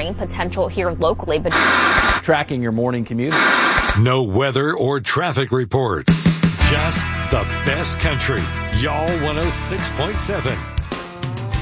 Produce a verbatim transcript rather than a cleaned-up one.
rain potential here locally. But tracking your morning commute. No weather or traffic reports. Just the best country. Y'all one oh six point seven.